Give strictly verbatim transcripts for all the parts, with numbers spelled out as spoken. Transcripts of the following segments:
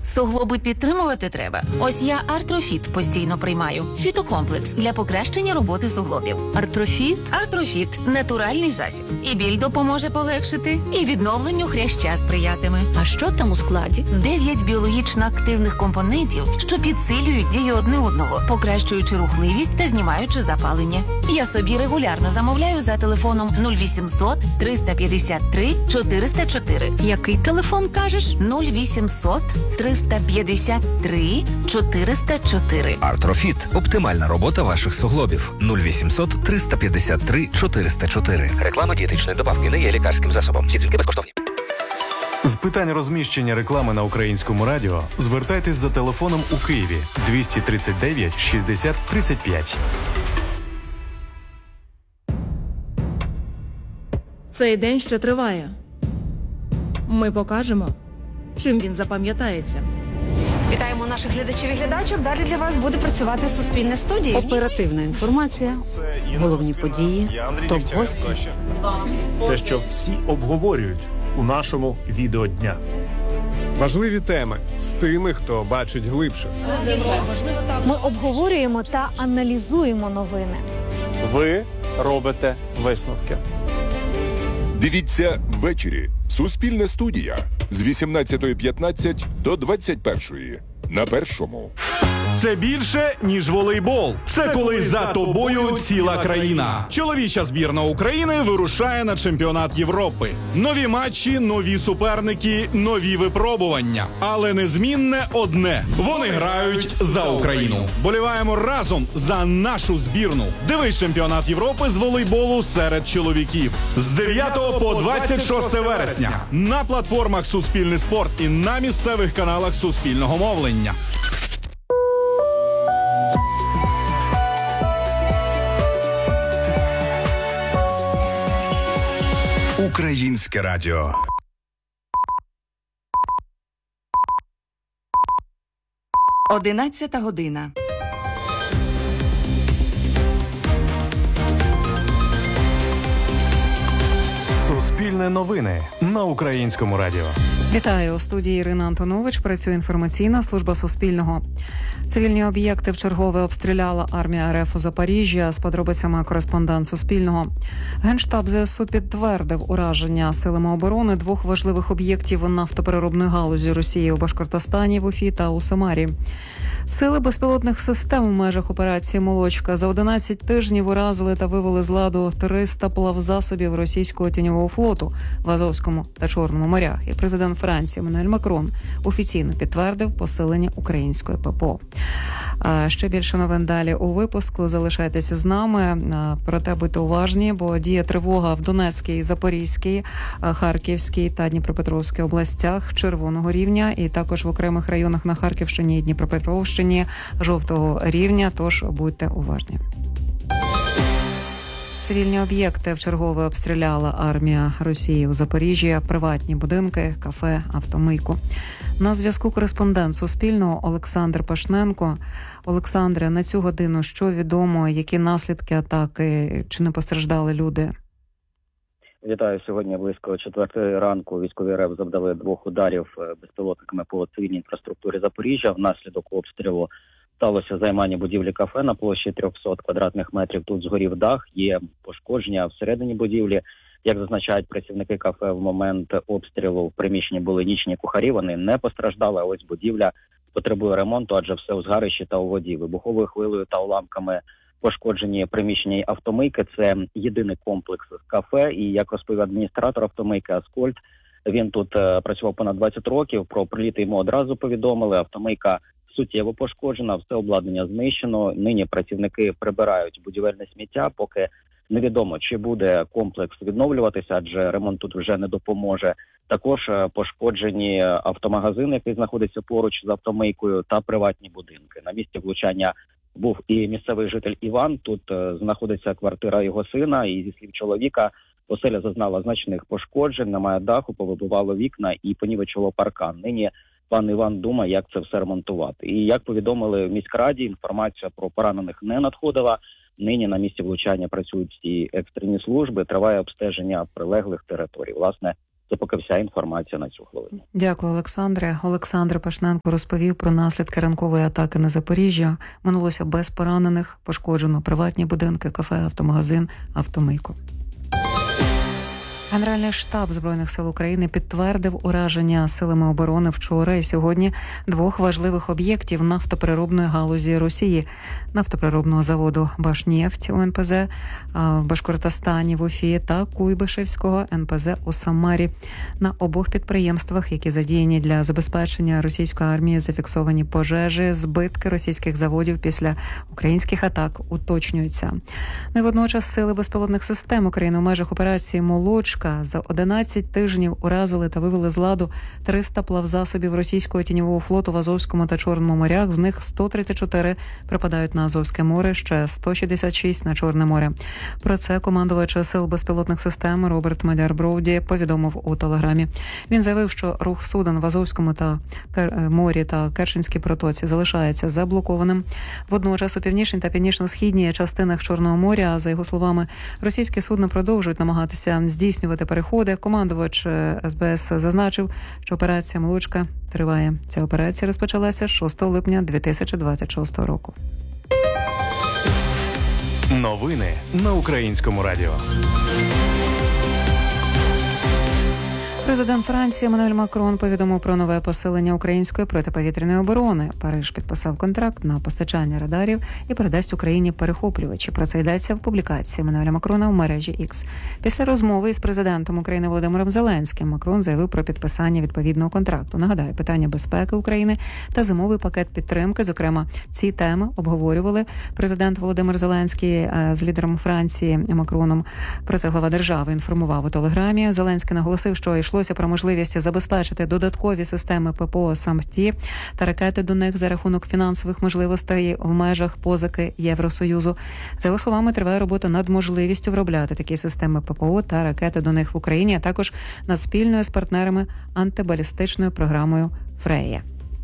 Суглоби підтримувати треба. Ось я Артрофіт постійно приймаю. Фітокомплекс для покращення роботи суглобів. Артрофіт? Артрофіт – натуральний засіб. І біль допоможе полегшити, і відновленню хряща сприятиме. А що там у складі? Дев'ять біологічно активних компонентів, що підсилюють дію одне одного, покращуючи рухливість та знімаючи запалення. Я собі регулярно замовляю за телефоном нуль вісімсот триста п'ятдесят три чотириста чотири. Який телефон кажеш? нуль вісімсот триста п'ятдесят три чотириста чотири. Артрофіт – оптимальна робота ваших суглобів. нуль вісімсот триста п'ятдесят три чотириста чотири. Реклама дієтичної добавки не є лікарським засобом. Всі дзвінки безкоштовні. З питань розміщення реклами на Українському радіо звертайтесь за телефоном у Києві двісті тридцять дев'ять шістдесят тридцять п'ять. Цей день ще триває. Ми покажемо, чим він запам'ятається. Вітаємо наших глядачів і глядачок. Далі для вас буде працювати Суспільне студія. Оперативна інформація, головні події, топ-гості. Те, що всі обговорюють у нашому відеодня. Важливі теми з тими, хто бачить глибше. Ми обговорюємо та аналізуємо новини. Ви робите висновки. Дивіться ввечері. Суспільна студія з вісімнадцятої п'ятнадцять до двадцять першої на Першому. Це більше, ніж волейбол. Це коли за тобою ціла країна. Чоловіча збірна України вирушає на чемпіонат Європи. Нові матчі, нові суперники, нові випробування. Але незмінне одне. Вони грають за Україну. Боліваємо разом за нашу збірну. Дивись чемпіонат Європи з волейболу серед чоловіків. З дев'ятого по двадцять шосте вересня. На платформах Суспільний спорт і на місцевих каналах Суспільного мовлення. Українське радіо. Одинадцята година. Суспільне новини на Українському радіо. Вітаю, у студії Ірина Антонович. Працює інформаційна служба Суспільного. Цивільні об'єкти вчергове обстріляла армія РФ у Запоріжжя. З подробицями кореспондент Суспільного. Генштаб ЗСУ підтвердив ураження силами оборони двох важливих об'єктів нафтопереробної галузі Росії у Башкортостані, в Уфі та у Самарі. Сили безпілотних систем у межах операції «Молочка» за одинадцять тижнів уразили та вивели з ладу триста плавзасобів російського тіньового флоту в Азовському та Чорному морях. І президент Франції Еммануель Макрон офіційно підтвердив посилення української ППО. А ще більше новин далі у випуску. Залишайтеся з нами. Проте будьте уважні, бо діє тривога в Донецькій, Запорізькій, Харківській та Дніпропетровській областях червоного рівня і також в окремих районах на Харківщині і Дніпропетровщині жовтого рівня, тож будьте уважні. Цивільні об'єкти вчергове обстріляла армія Росії у Запоріжжі, приватні будинки, кафе, автомийку. На зв'язку кореспондент Суспільного Олександр Пашненко. Олександре, на цю годину що відомо, які наслідки атаки, чи не постраждали люди? Вітаю. Сьогодні близько четвертої ранку військові РФ завдали двох ударів безпілотниками по цивільній інфраструктурі Запоріжжя. Внаслідок обстрілу сталося займання будівлі кафе на площі триста квадратних метрів. Тут згорів дах, є пошкодження всередині будівлі. Як зазначають працівники кафе, в момент обстрілу в приміщенні були нічні кухарі, вони не постраждали, а ось будівля потребує ремонту, адже все у згарищі та у воді. Вибуховою хвилею та уламками пошкоджені приміщення й автомийки. Це єдиний комплекс з кафе, і, як розповів адміністратор автомийки Аскольд, він тут е, працював понад двадцять років, про приліти йому одразу повідомили, автомийка суттєво пошкоджена, все обладнання знищено. Нині працівники прибирають будівельне сміття, поки невідомо, чи буде комплекс відновлюватися, адже ремонт тут вже не допоможе. Також пошкоджені автомагазин, який знаходиться поруч з автомийкою, та приватні будинки. На місці влучання був і місцевий житель Іван. Тут знаходиться квартира його сина, і зі слів чоловіка, оселя зазнала значних пошкоджень, немає даху, повибивало вікна і понівечило паркан. Нині пан Іван думає, як це все ремонтувати. І як повідомили в міськраді, інформація про поранених не надходила. Нині на місці влучання працюють всі екстрені служби, триває обстеження прилеглих територій. Власне, Це поки вся інформація на цю хвилину. Дякую, Олександре. Олександр Пашненко розповів про наслідки ранкової атаки на Запоріжжя. Минулося без поранених, пошкоджено приватні будинки, кафе, автомагазин, автомийку. Генеральний штаб Збройних сил України підтвердив ураження силами оборони вчора і сьогодні двох важливих об'єктів нафтопереробної галузі Росії. Нафтопереробного заводу «Башнефть» у ен пе зет в Башкортостані в Уфі та Куйбишевського ен пе зет у Самарі. На обох підприємствах, які задіяні для забезпечення російської армії, зафіксовані пожежі, збитки російських заводів після українських атак уточнюються. Ну і водночас сили безпілотних систем України у межах операції «Молочка» за одинадцять тижнів уразили та вивели з ладу триста плавзасобів російського тіньового флоту в Азовському та Чорному морях. З них сто тридцять чотири припадають на Азовське море, ще сто шістдесят шість на Чорне море. Про це командувач сил безпілотних систем Роберт Мадяр-Броуді повідомив у Телеграмі. Він заявив, що рух суден в Азовському та морі та Керченській протоці залишається заблокованим. Водночас у північній та північно-східній частинах Чорного моря, за його словами, російські судна продовжують намагатися здійснювати переходи. Командувач ес бе ес зазначив, що операція «Молочка» триває. Ця операція розпочалася шостого липня дві тисячі двадцять шостого року. Новини на Українському радіо. Президент Франції Еммануель Макрон повідомив про нове посилення української протиповітряної оборони. Париж підписав контракт на постачання радарів і передасть Україні перехоплювачі. Про це йдеться в публікації Еммануеля Макрона в мережі X. Після розмови із президентом України Володимиром Зеленським Макрон заявив про підписання відповідного контракту. Нагадаю, питання безпеки України та зимовий пакет підтримки. Зокрема, ці теми обговорювали президент Володимир Зеленський з лідером Франції Макроном. Про це глава держави інформував у Телеграмі. Зеленський наголосив, що йшлося про можливість забезпечити додаткові системи ППО «Самті» та ракети до них за рахунок фінансових можливостей в межах позики Євросоюзу. За його словами, триває робота над можливістю виробляти такі системи ППО та ракети до них в Україні, а також над спільною з партнерами антибалістичною програмою «Фрея».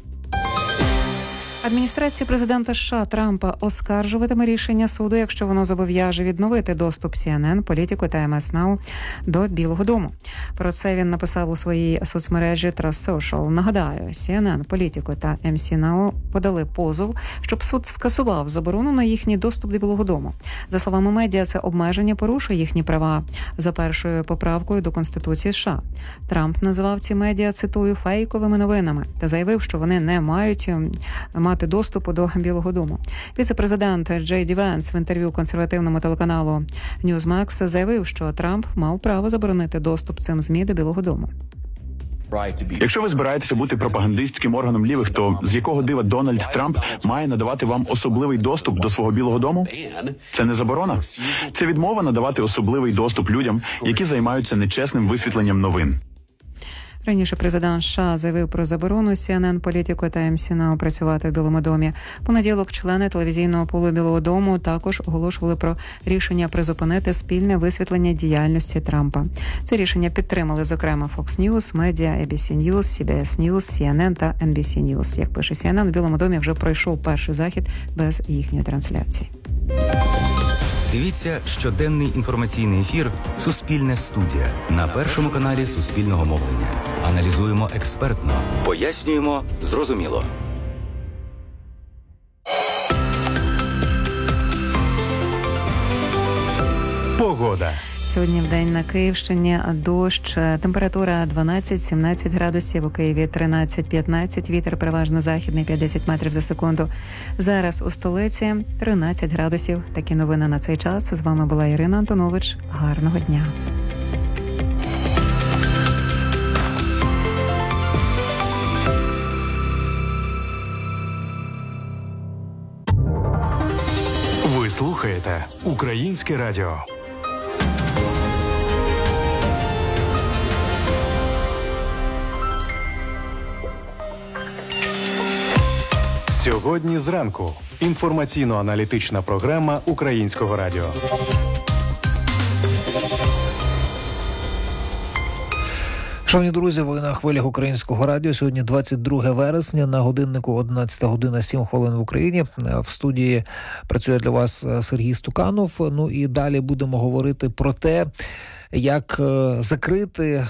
Адміністрація президента США Трампа оскаржуватиме рішення суду, якщо воно зобов'яже відновити доступ сі ен ен, Політико та ем ес Now до Білого дому. Про це він написав у своїй соцмережі Trust Social. Нагадаю, сі ен ен, Політико та ем сі Now подали позов, щоб суд скасував заборону на їхній доступ до Білого дому. За словами медіа, це обмеження порушує їхні права за першою поправкою до Конституції США. Трамп назвав ці медіа, цитую, фейковими новинами та заявив, що вони не мають мати доступу до Білого дому. Віце-президент Джей Ді Венс в інтерв'ю консервативному телеканалу Newsmax заявив, що Трамп мав право заборонити доступ цим ЗМІ до Білого дому. Якщо ви збираєтеся бути пропагандистським органом лівих, то з якого дива Дональд Трамп має надавати вам особливий доступ до свого Білого дому? Це не заборона. Це відмова надавати особливий доступ людям, які займаються нечесним висвітленням новин. Раніше президент США заявив про заборону сі ен ен, Політико та ем сі Now працювати в Білому домі. Понеділок члени телевізійного пулу Білого дому також оголошували про рішення призупинити спільне висвітлення діяльності Трампа. Це рішення підтримали, зокрема, Fox News, медіа, ей бі сі News, сі бі ес News, сі ен ен та ен бі сі News. Як пише сі ен ен, у Білому домі вже пройшов перший захід без їхньої трансляції. Дивіться щоденний інформаційний ефір «Суспільне студія» на Першому каналі Суспільного мовлення. Аналізуємо експертно, пояснюємо зрозуміло. Погода. Сьогодні в день на Київщині дощ, температура дванадцять-сімнадцять градусів, у Києві тринадцять-п'ятнадцять, вітер переважно західний п'ятдесят метрів за секунду. Зараз у столиці тринадцять градусів. Такі новини на цей час. З вами була Ірина Антонович. Гарного дня. Ви слухаєте Українське радіо. Сьогодні зранку. Інформаційно-аналітична програма Українського радіо. Шановні друзі, ви на хвилях Українського радіо. Сьогодні двадцять друге вересня, на годиннику одинадцята година сім хвилин в Україні. В студії працює для вас Сергій Стуканов. Ну і далі будемо говорити про те, як закрити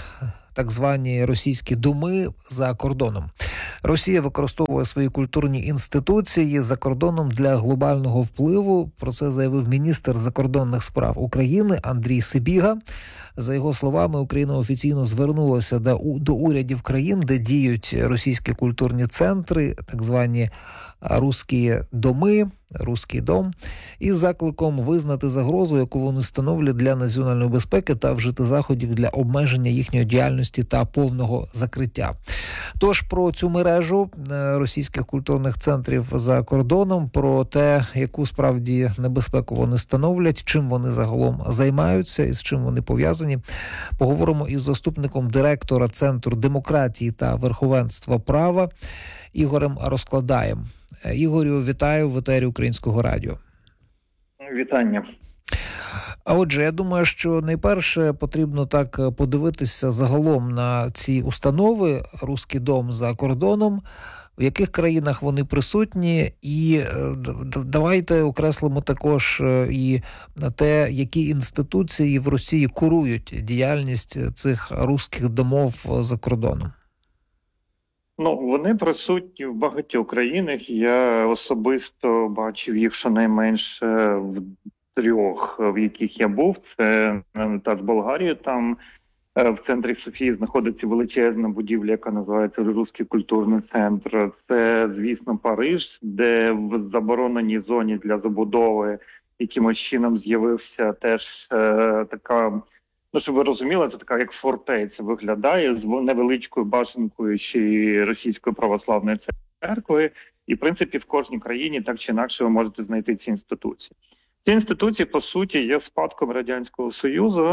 так звані російські думи за кордоном. Росія використовує свої культурні інституції за кордоном для глобального впливу. Про це заявив міністр закордонних справ України Андрій Сибіга. За його словами, Україна офіційно звернулася до, до урядів країн, де діють російські культурні центри, так звані «русські доми», «русський дом», із закликом визнати загрозу, яку вони становлять для національної безпеки, та вжити заходів для обмеження їхньої діяльності та повного закриття. Тож про цю мережу російських культурних центрів за кордоном, про те, яку справді небезпеку вони становлять, чим вони загалом займаються і з чим вони пов'язані, поговоримо із заступником директора Центру демократії та верховенства права Ігорем Розкладаєм. Ігорю, вітаю в етері Українського радіо. Вітання. А отже, я думаю, що найперше потрібно так подивитися загалом на ці установи «Русський дом» за кордоном, в яких країнах вони присутні, і давайте окреслимо також і на те, які інституції в Росії курують діяльність цих «Русських домов» за кордоном. Ну, вони присутні в багатьох країнах. Я особисто бачив їх щонайменше в трьох, в яких я був. Це так, Болгарія, там в центрі Софії знаходиться величезна будівля, яка називається Русський культурний центр. Це, звісно, Париж, де в забороненій зоні для забудови якимось чином з'явився теж е, така... Ну, щоб ви розуміли, це така як фортеця виглядає з невеличкою башенкою ще Російської православної церкви. І, в принципі, в кожній країні так чи інакше ви можете знайти ці інституції. Ці інституції, по суті, є спадком Радянського Союзу.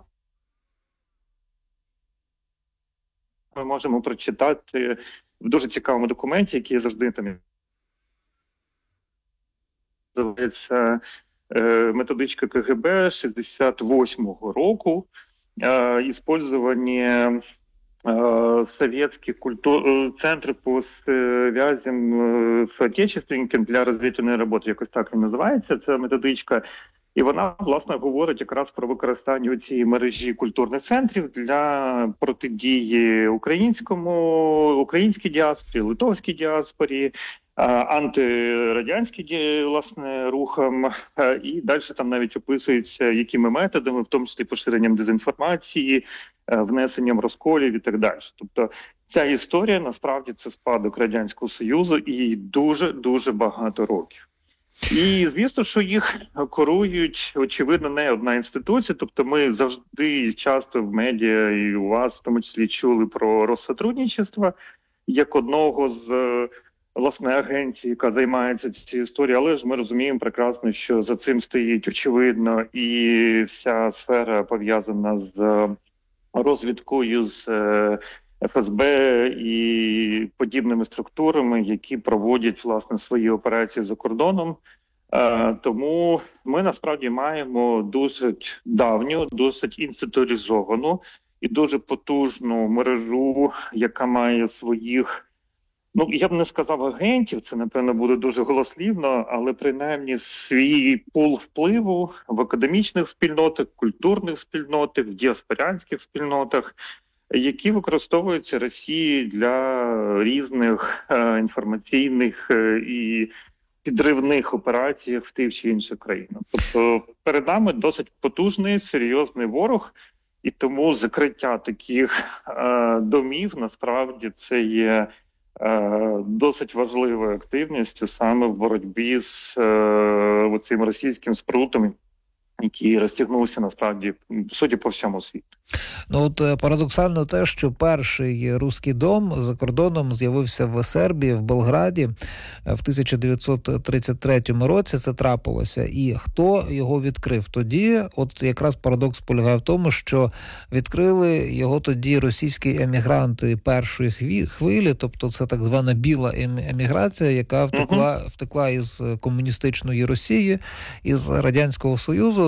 Ми можемо прочитати в дуже цікавому документі, який завжди там називається методичка ка ге бе шістдесят восьмого року, э, использование э, советских культур... центрів по связям э, з отечественниками для розвідувальної роботи, якось так і називається ця методичка. І вона, власне, говорить якраз про використання цієї мережі культурних центрів для протидії українському, українській діаспорі, литовській діаспорі, антирадянські, власне, рухам, і далі там навіть описується, якими методами, в тому числі поширенням дезінформації, внесенням розколів і так далі. Тобто ця історія, насправді, це спадок Радянського Союзу і їй дуже-дуже багато років. І, звісно, що їх курують, очевидно, не одна інституція. Тобто ми завжди часто в медіа і у вас, в тому числі, чули про Россотрудничество як одного з, власне, агентів, яка займається цією історією. Але ж ми розуміємо прекрасно, що за цим стоїть, очевидно, і вся сфера пов'язана з розвідкою, з еф ес бе і подібними структурами, які проводять, власне, свої операції за кордоном. Тому ми, насправді, маємо досить давню, досить інституалізовану і дуже потужну мережу, яка має своїх, ну, я б не сказав агентів, це, напевно, буде дуже голослівно, але, принаймні, свій пул впливу в академічних спільнотах, культурних спільнотах, в діаспорянських спільнотах, які використовуються Росією для різних е, інформаційних е, і підривних операцій в тих чи інших країнах. Тобто перед нами досить потужний, серйозний ворог, і тому закриття таких е, домів, насправді, це є е, досить важливою активністю саме в боротьбі з е, цим російським спрутом, який розтягнувся, насправді, по суті, по всьому світу. Ну, от парадоксально те, що перший «Русський дом» за кордоном з'явився в Сербії, в Белграді в тисяча дев'ятсот тридцять третьому році це трапилося. І хто його відкрив тоді? От якраз парадокс полягає в тому, що відкрили його тоді російські емігранти першої хвилі, тобто це так звана біла еміграція, яка втекла, втекла із комуністичної Росії, із Радянського Союзу.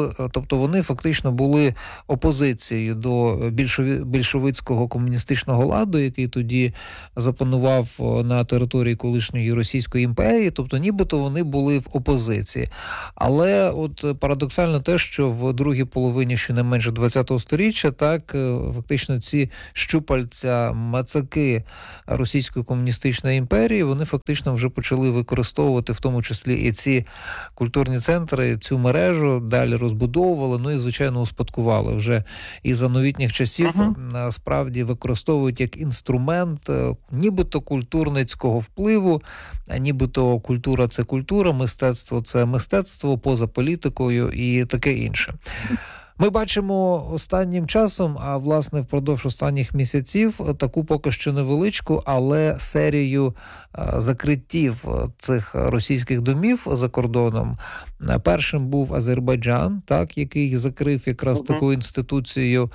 тобто вони фактично були опозицією до більшовицького комуністичного ладу, який тоді запанував на території колишньої Російської імперії, тобто нібито вони були в опозиції. Але от парадоксально те, що в другій половині щонайменше ХХ сторіччя, так, фактично ці щупальця, мацаки Російської комуністичної імперії, вони фактично вже почали використовувати в тому числі і ці культурні центри, цю мережу, далі розбудовували, ну і, звичайно, успадкували вже і за новітніх часів, uh-huh. справді використовують як інструмент нібито культурницького впливу, а нібито культура – це культура, мистецтво – це мистецтво, поза політикою і таке інше. Ми бачимо останнім часом, а власне впродовж останніх місяців, таку поки що невеличку, але серію закриттів цих російських домів за кордоном. Першим був Азербайджан, так, який закрив якраз uh-huh. таку інституцію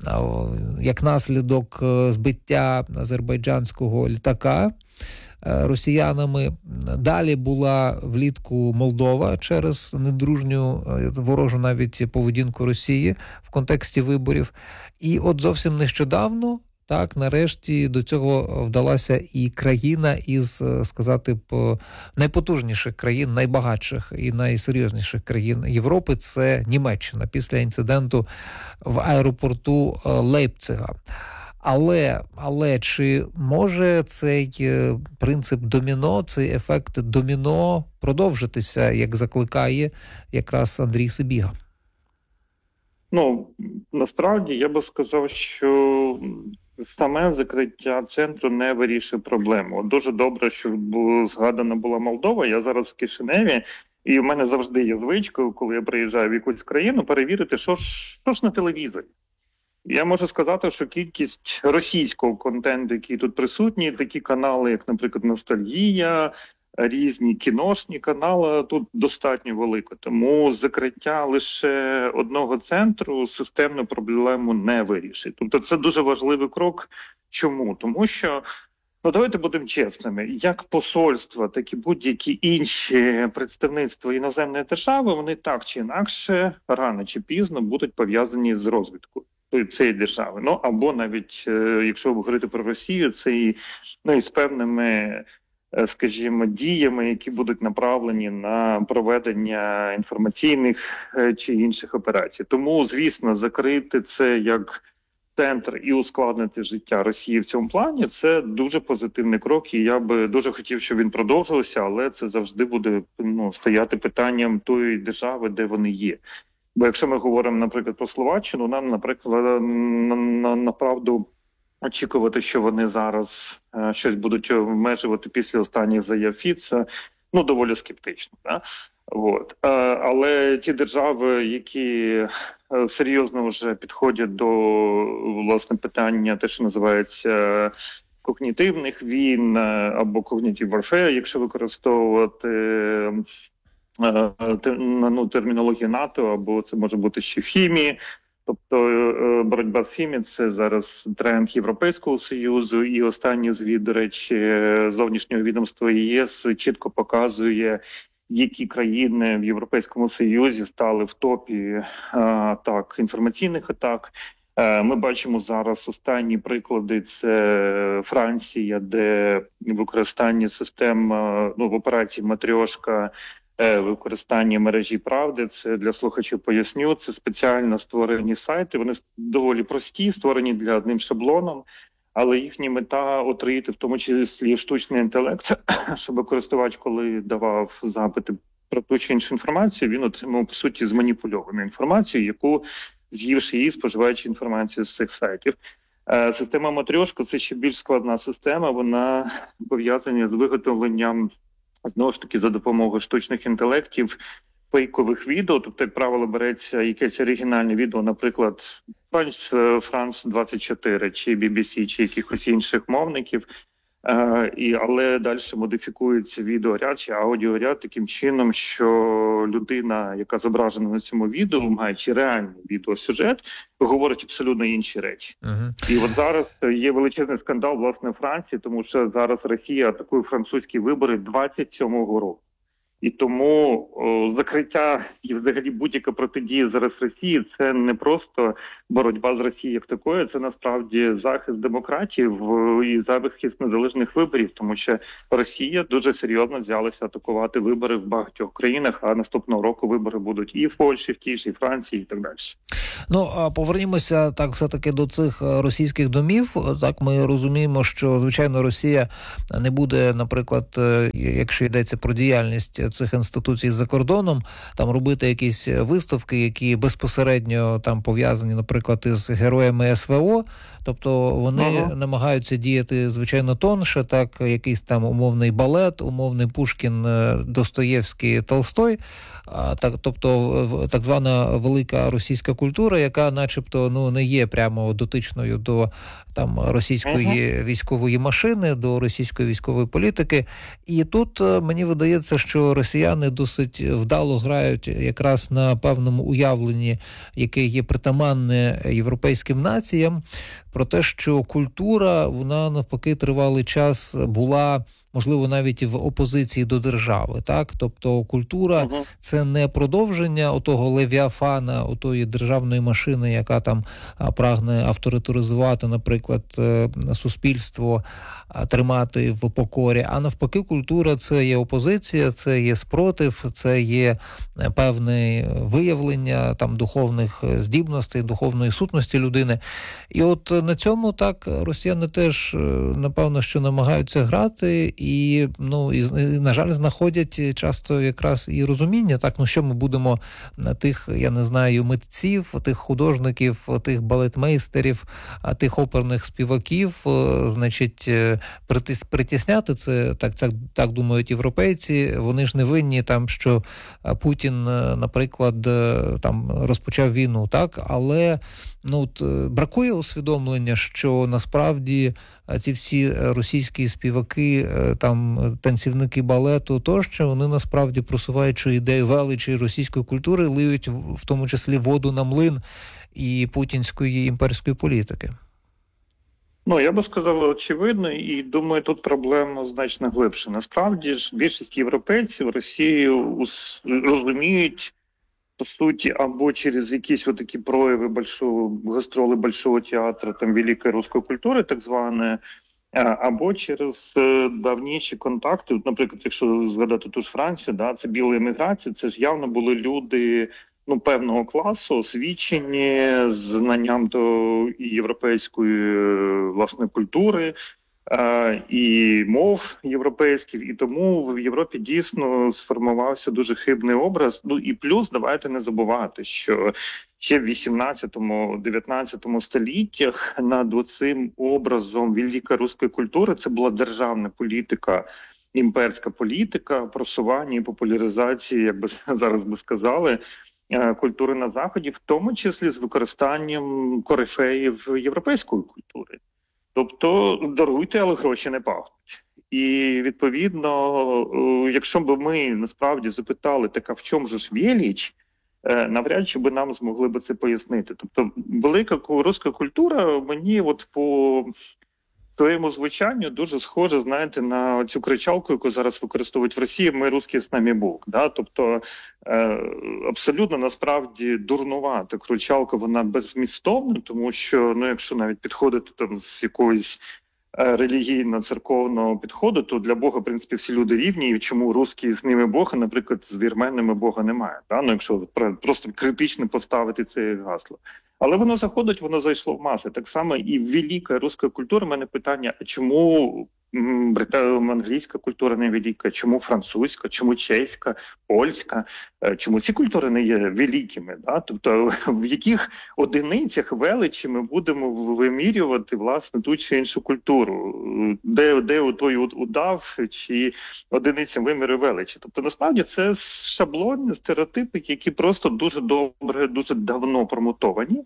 як наслідок збиття азербайджанського літака росіянами. Далі була влітку Молдова через недружню ворожу навіть поведінку Росії в контексті виборів. І от зовсім нещодавно, так, нарешті до цього вдалася і країна із, сказати б, найпотужніших країн, найбагатших і найсерйозніших країн Європи – це Німеччина після інциденту в аеропорту Лейпцига. Але, але чи може цей принцип доміно, цей ефект доміно продовжитися, як закликає якраз Андрій Сибіга? Ну, насправді, я би сказав, що саме закриття центру не вирішує проблему. Дуже добре, що згадана була Молдова. Я зараз в Кишиневі, і в мене завжди є звичкою, коли я приїжджаю в якусь країну, перевірити, що ж, що ж на телевізорі. Я можу сказати, що кількість російського контенту, який тут присутній, такі канали, як, наприклад, «Ностальгія», різні кіношні канали, тут достатньо велико. Тому закриття лише одного центру системну проблему не вирішить. Тобто це дуже важливий крок. Чому? Тому що, ну давайте будемо чесними, як посольства, так і будь-які інші представництва іноземної держави, вони так чи інакше, рано чи пізно будуть пов'язані з розвідкою цієї держави. Ну, або навіть, якщо говорити про Росію, це і, ну, і з певними, скажімо, діями, які будуть направлені на проведення інформаційних чи інших операцій. Тому, звісно, закрити це як центр і ускладнити життя Росії в цьому плані – це дуже позитивний крок, і я би дуже хотів, щоб він продовжувався, але це завжди буде, ну, стояти питанням тої держави, де вони є. Бо якщо ми говоримо, наприклад, про Словаччину, нам, наприклад, направду очікувати, що вони зараз е, щось будуть обмежувати після останніх заяв Фіца, ну, доволі скептично. Да? От. Е, але ті держави, які е, серйозно вже підходять до, власне, питання, те, що називається когнітивних війн або cognitive warfare, якщо використовувати ну, термінологію НАТО, або це може бути ще в хімії. Тобто боротьба в хімії – це зараз тренд Європейського Союзу, і останній звіт, до речі, зовнішнього відомства ЄС чітко показує, які країни в Європейському Союзі стали в топі атак, інформаційних атак. Ми бачимо зараз останні приклади – це Франція, де використання систем, ну, в операції «Матрьошка», використання мережі «Правди», це для слухачів поясню, це спеціально створені сайти, вони доволі прості, створені для одним шаблоном, але їхня мета – отруїти в тому числі штучний інтелект, щоб користувач, коли давав запити про ту чи іншу інформацію, він отримав, по суті, зманіпульовану інформацію, яку, з'ївши її, споживаючи інформацію з цих сайтів. Система «Матрьошка» – це ще більш складна система, вона пов'язана з виготовленням, знову ж таки, за допомогою штучних інтелектів, фейкових відео. Тобто, як правило, береться якесь оригінальне відео, наприклад, Франс двадцять чотири, чи бі бі сі, чи якихось інших мовників, е, і, але далі модифікується відеоряд чи аудіоряд таким чином, що людина, яка зображена на цьому відео, маючи реальний відеосюжет, говорить абсолютно інші речі. Uh-huh. І от зараз є величезний скандал, власне, в Франції, тому що зараз Росія атакує французькі вибори двадцять сьомого року. І тому о, закриття і взагалі будь-яка протидія зараз Росії – це не просто боротьба з Росією як такою, це насправді захист демократії в, і захист незалежних виборів, тому що Росія дуже серйозно взялася атакувати вибори в багатьох країнах, а наступного року вибори будуть і в Польщі, в тій ж, і в Франції, і так далі. Ну, а повернімося так все-таки до цих російських домів. Так, ми розуміємо, що, звичайно, Росія не буде, наприклад, якщо йдеться про діяльність цих інституцій за кордоном, там робити якісь виставки, які безпосередньо там пов'язані, наприклад, із героями ес ве о, тобто вони ага. намагаються діяти, звичайно, тонше, так, якийсь там умовний балет, умовний Пушкін, Достоєвський, Толстой, так, тобто так звана велика російська культура, яка начебто ну, не є прямо дотичною до там російської uh-huh. військової машини, до російської військової політики. І тут мені видається, що росіяни досить вдало грають якраз на певному уявленні, яке є притаманне європейським націям, про те, що культура, вона навпаки тривалий час була, можливо, навіть в опозиції до держави, так? Тобто культура uh-huh. – це не продовження отого левіафана, отої державної машини, яка там прагне авторитаризувати, наприклад, суспільство, тримати в покорі, а навпаки культура – це є опозиція, це є спротив, це є певне виявлення там духовних здібностей, духовної сутності людини. І от на цьому так росіяни теж, напевно, що намагаються грати і, ну, і, на жаль, знаходять часто якраз і розуміння, так, ну що ми будемо тих, я не знаю, митців, тих художників, тих балетмейстерів, тих оперних співаків, значить, притісняти, це так, так, так думають європейці, вони ж не винні там, що Путін, наприклад, там розпочав війну, так, але ну, от, бракує усвідомлення, що насправді ці всі російські співаки, там танцівники балету тощо, вони насправді просуваючи ідею величі російської культури, лиють в тому числі воду на млин і путінської імперської політики. Ну, я би сказав, очевидно, і думаю, тут проблема значно глибше. Насправді ж більшість європейців Росію розуміють, по суті, або через якісь отакі прояви большого, гастроли Большого театру, там, великої руської культури, так зване, або через давніші контакти. Наприклад, якщо згадати ту ж Францію, да, це біла еміграція, це ж явно були люди, ну, певного класу, освічені, з знанням до європейської, власне, культури е, і мов європейських, і тому в Європі дійсно сформувався дуже хибний образ. Ну і плюс, давайте не забувати, що ще в вісімнадцятому-дев'ятнадцятому століттях над цим образом великої руської культури це була державна політика, імперська політика, просування і популяризації, як би зараз би сказали, культури на Заході, в тому числі з використанням корифеїв європейської культури. Тобто, даруйте, але гроші не пахнуть. І, відповідно, якщо б ми насправді запитали, так а в чому ж велич, навряд чи би нам змогли б це пояснити. Тобто, велика руська культура мені от по своєму звучанню дуже схоже, знаєте, на цю кричалку, яку зараз використовують в Росії «Ми русські, з нами Бог». Да? Тобто е, абсолютно насправді дурнувата кричалка, вона беззмістовна, тому що, ну, якщо навіть підходити там з якоїсь е, релігійно-церковного підходу, то для Бога, в принципі, всі люди рівні, і чому русські з ними Бог, а, наприклад, з вірменами Бога немає. Да? Ну, якщо просто критично поставити це гасло. Але воно заходить, воно зайшло в маси. Так само і велика руська культура. У мене питання, а чому англійська культура не велика, чому французька, чому чеська, польська, чому ці культури не є великими? Да? Тобто в яких одиницях величі ми будемо вимірювати, власне, ту чи іншу культуру? Де, де той удав чи одиниця виміру величі? Тобто насправді це шаблонні стереотипи, які просто дуже добре, дуже давно промутовані.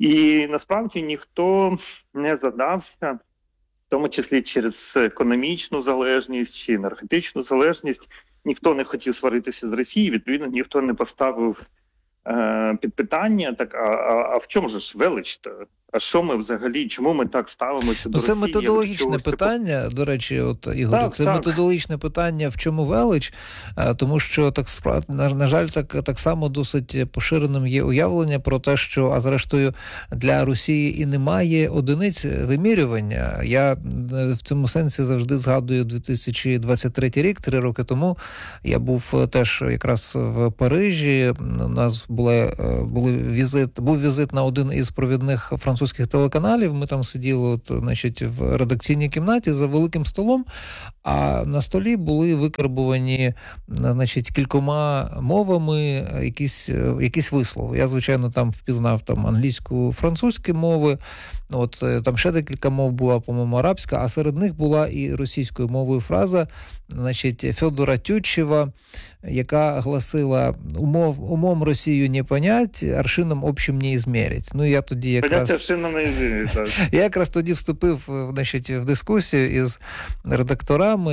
І насправді ніхто не задався, в тому числі через економічну залежність чи енергетичну залежність, ніхто не хотів сваритися з Росією, відповідно, ніхто не поставив е, під питання, так, а, а, а в чому ж велич-то? А що ми взагалі, чому ми так ставимося до Росії? Росії? Це методологічне питання, такого... до речі, от, Ігорю, так, це так. методологічне питання, в чому велич, тому що, так на, на жаль, так, так само досить поширеним є уявлення про те, що, а зрештою, для Росії і немає одиниць вимірювання. Я в цьому сенсі завжди згадую дві тисячі двадцять третій рік, три роки тому. Я був теж якраз в Парижі, у нас були, були візит, був візит на один із провідних французьких телеканалів. Ми там сиділи, от, значить, в редакційній кімнаті за великим столом, а на столі були викарбувані, значить, кількома мовами якісь, якісь вислови. Я, звичайно, там впізнав там англійську, французьку мови, от там ще декілька мов була, по-моєму, арабська, а серед них була і російською мовою фраза, значить, Федора Тютчева, яка гласила: умов, умом Росію не понять, аршином общим не ізмерять. Ну, я тоді якраз... аршином не ізмерять, так. Я якраз тоді вступив, значить, в дискусію із редакторами,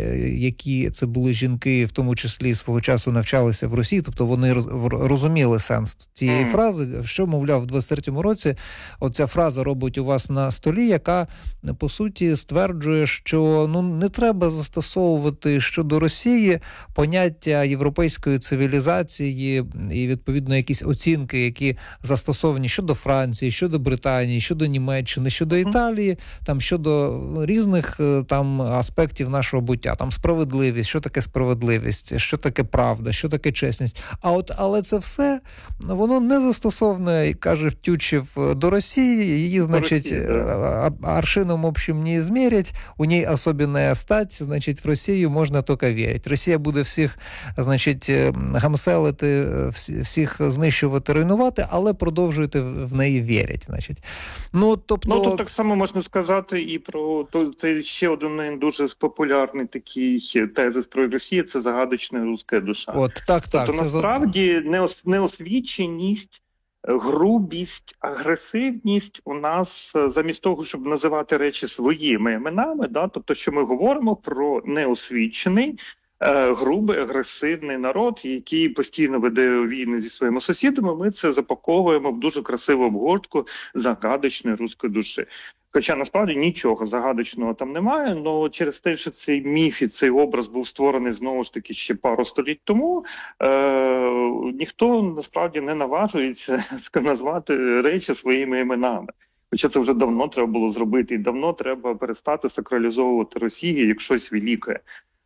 які це були жінки, в тому числі свого часу навчалися в Росії, тобто вони розуміли сенс цієї mm. фрази, що, мовляв, в двадцять третьому році оця фраза робить у вас на столі, яка, по суті, стверджує, що, ну, не треба застосовувати щодо Росії поняття європейської цивілізації і, відповідно, якісь оцінки, які застосовані щодо Франції, щодо Британії, щодо Німеччини, щодо Італії, там, щодо різних там аспектів нашого буття. Там справедливість, що таке справедливість, що таке правда, що таке чесність. А от, але це все, воно не застосоване, каже Тютчев, до Росії. Її, значить, Росії, да. аршином общим не измерять, у ній особенная стать, значить, в Росію можна тільки вірити. Росія буде всіх, значить, гамселити, всіх знищувати, руйнувати, але продовжуєте в неї вірити, значить. Ну, тобто... Ну, тут так само можна сказати і про то, це ще один дуже популярний такий тезис про Росію, це загадочна руська душа. От, так, так. Тобто, це насправді, неос, неосвіченість, грубість, агресивність у нас, замість того, щоб називати речі своїми іменами, да, тобто, що ми говоримо про неосвічений, е, грубий, агресивний народ, який постійно веде війни зі своїми сусідами, ми це запаковуємо в дуже красиву обгортку загадочної руської душі. Хоча, насправді, нічого загадочного там немає, але через те, що цей міф і цей образ був створений, знову ж таки, ще пару століть тому, е- ніхто, насправді, не наважується назвати речі своїми іменами. Хоча це вже давно треба було зробити, і давно треба перестати сакралізовувати Росію як щось велике.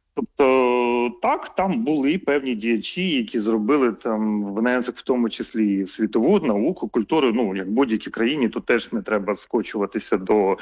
Тобто, так, там були певні діячі, які зробили там внесок, в тому числі і в світову науку, культуру. Ну, як в будь-якій країні, то теж не треба скочуватися до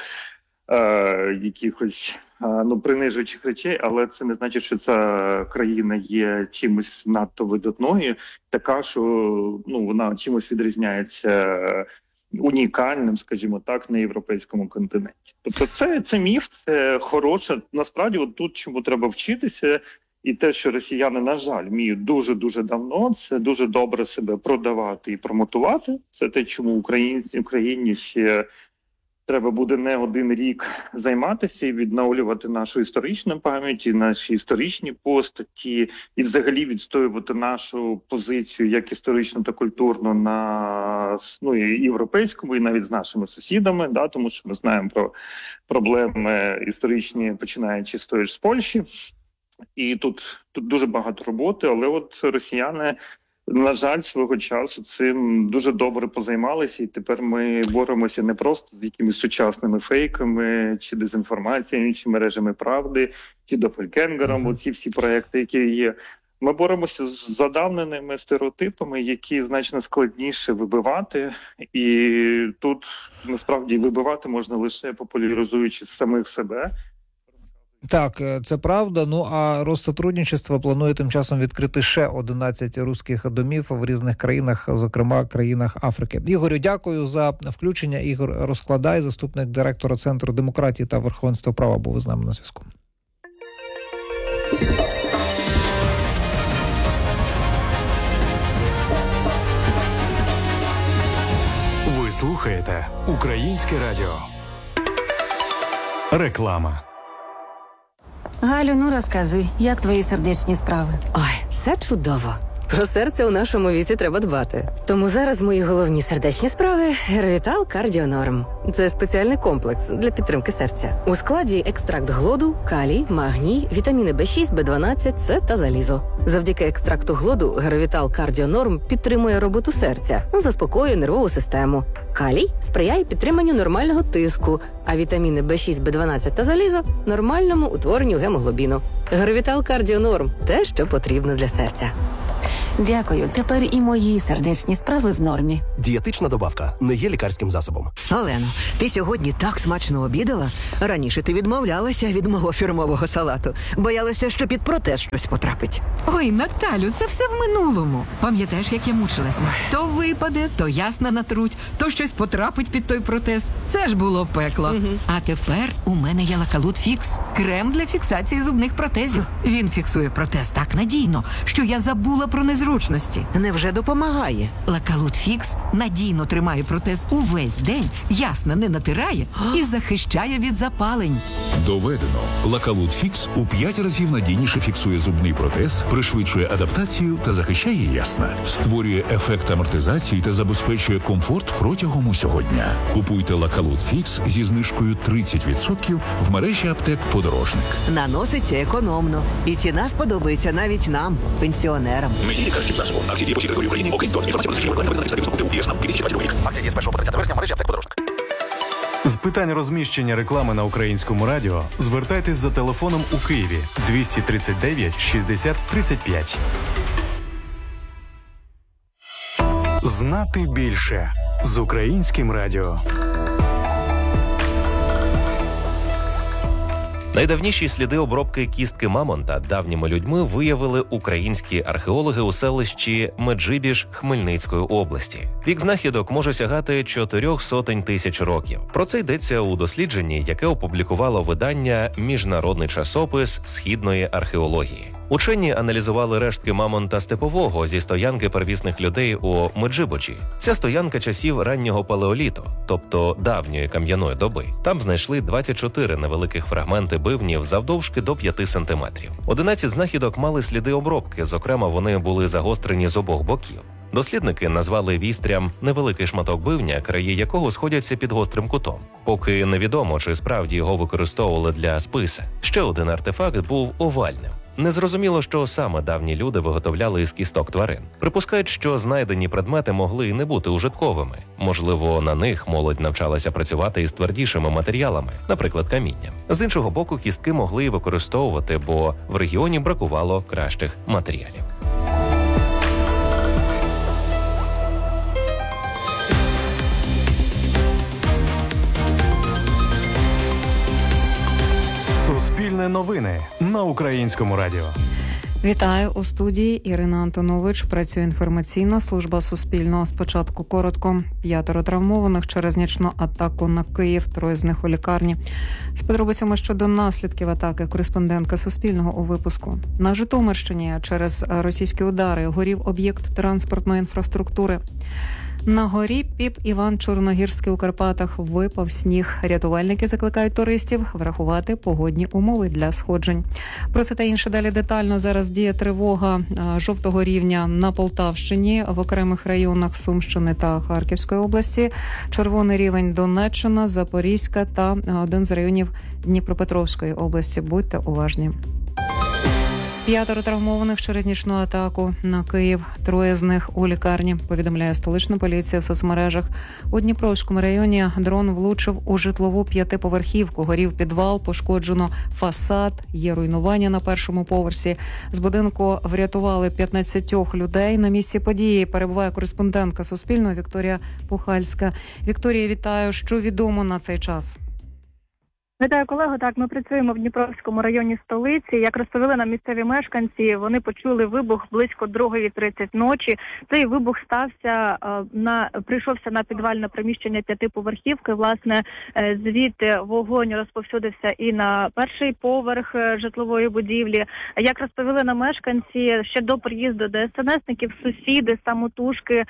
е, якихось е, ну, принижуючих речей, але це не значить, що ця країна є чимось надто видатною, така, що ну, вона чимось відрізняється унікальним, скажімо так, на європейському континенті. Тобто це, це міф, це хороше. Насправді, от тут чому треба вчитися, і те, що росіяни, на жаль, вміють дуже-дуже давно, це дуже добре себе продавати і промотувати. Це те, чому Україні, Україні ще треба буде не один рік займатися і відновлювати нашу історичну пам'ять, і наші історичні постаті, і взагалі відстоювати нашу позицію як історично та культурно на ну, і європейському, і навіть з нашими сусідами, да, тому що ми знаємо про проблеми історичні, починаючи з тої ж з Польщі. І тут, тут дуже багато роботи, але от росіяни, на жаль, свого часу цим дуже добре позаймалися, і тепер ми боремося не просто з якимись сучасними фейками, чи дезінформаціями, чи мережами правди, чи допельгенгером, оці всі проекти, які є. Ми боремося з задавненими стереотипами, які значно складніше вибивати, і тут, насправді, вибивати можна лише популяризуючи самих себе. Так, це правда. Ну, а Россотрудничество планує тим часом відкрити ще одинадцять руських домів в різних країнах, зокрема, країнах Африки. Ігорю, дякую за включення. Ігор Розкладай, заступник директора Центру демократії та верховенства права, був з нами на зв'язку. Ви слухаєте Українське радіо. Реклама. Галю, ну розказуй, як твої сердечні справи? Ой, все чудово. Про серце у нашому віці треба дбати. Тому зараз мої головні сердечні справи – Геровітал Кардіонорм. Це спеціальний комплекс для підтримки серця. У складі екстракт глоду, калій, магній, вітаміни Б шість, Б дванадцять, С та залізо. Завдяки екстракту глоду Геровітал Кардіонорм підтримує роботу серця, заспокоює нервову систему. Калій сприяє підтриманню нормального тиску, а вітаміни Б шість, Б дванадцять та залізо – нормальному утворенню гемоглобіну. Геровітал Кардіонорм – те, що потрібно для серця. Дякую. Тепер і мої сердечні справи в нормі. Дієтична добавка не є лікарським засобом. Олено, ти сьогодні так смачно обідала. Раніше ти відмовлялася від мого фірмового салату. Боялася, що під протез щось потрапить. Ой, Наталю, це все в минулому. Пам'ятаєш, як я мучилася? То випаде, то ясна натруть, то щось потрапить під той протез. Це ж було пекло. Угу. А тепер у мене є Лакалут Фікс. Крем для фіксації зубних протезів. Він фіксує протез так надійно, що я забула про незручності. Невже допомагає? Лакалут Фікс надійно тримає протез увесь день, ясно не натирає і захищає від запалень. Доведено. Лакалут Фікс у п'ять разів надійніше фіксує зубний протез, пришвидшує адаптацію та захищає ясна. Створює ефект амортизації та забезпечує комфорт протягом усього дня. Купуйте Лакалут Фікс зі знижкою тридцять відсотків в мережі аптек «Подорожник». Наноситься економно. І ціна сподобається навіть нам, пенсіонерам. Лікарським засобом. Акції дії по всій території України. Окрім того, інформація про рекламу на купив ЄС на дві тисячі двадцятий рік. Акція діє з першого по тридцяте вересня в мережі аптек «Подорожник». З питань розміщення реклами на українському радіо звертайтесь за телефоном у Києві двісті тридцять дев'ять шістдесят тридцять п'ять. Знати більше з українським радіо. Найдавніші сліди обробки кістки мамонта давніми людьми виявили українські археологи у селищі Меджибіж Хмельницької області. Вік знахідок може сягати чотирьох сотень тисяч років. Про це йдеться у дослідженні, яке опублікувало видання «Міжнародний часопис східної археології». Учені аналізували рештки мамонта степового зі стоянки первісних людей у Меджибожі. Ця стоянка часів раннього палеоліту, тобто давньої кам'яної доби. Там знайшли двадцять чотири невеликих фрагменти бивнів завдовжки до п'яти сантиметрів. одинадцять знахідок мали сліди обробки, зокрема вони були загострені з обох боків. Дослідники назвали вістрям невеликий шматок бивня, краї якого сходяться під гострим кутом. Поки невідомо, чи справді його використовували для списа. Ще один артефакт був овальним. Незрозуміло, що саме давні люди виготовляли із кісток тварин. Припускають, що знайдені предмети могли й не бути ужитковими. Можливо, на них молодь навчалася працювати із твердішими матеріалами, наприклад, камінням. З іншого боку, кістки могли й використовувати, бо в регіоні бракувало кращих матеріалів. Суспільне новини на українському радіо. Вітаю у студії Ірина Антонович. Працює інформаційна служба Суспільного. Спочатку коротко. П'ятеро травмованих через нічну атаку на Київ, троє з них у лікарні. З подробицями щодо наслідків атаки кореспондентка Суспільного у випуску. На Житомирщині через російські удари горів об'єкт транспортної інфраструктури. На горі Піп Іван Чорногірський у Карпатах випав сніг. Рятувальники закликають туристів врахувати погодні умови для сходжень. Про це та інше далі детально. Зараз діє тривога жовтого рівня на Полтавщині, в окремих районах Сумщини та Харківської області. Червоний рівень Донеччина, Запорізька та один з районів Дніпропетровської області. Будьте уважні. П'ятеро травмованих через нічну атаку на Київ. Троє з них у лікарні, повідомляє столична поліція в соцмережах. У Дніпровському районі дрон влучив у житлову п'ятиповерхівку. Горів підвал, пошкоджено фасад, є руйнування на першому поверсі. З будинку врятували п'ятнадцять людей. На місці події перебуває кореспондентка Суспільного Вікторія Пухальська. Вікторія, вітаю. Що відомо на цей час? Вітаю, колего. Так, ми працюємо в Дніпровському районі столиці. Як розповіли нам місцеві мешканці, вони почули вибух близько другої тридцять ночі. Цей вибух стався на прийшовся на підвальне приміщення п'ятиповерхівки. Власне, звідти вогонь розповсюдився і на перший поверх житлової будівлі. Як розповіли нам мешканці, ще до приїзду ДСНСників сусіди самотужки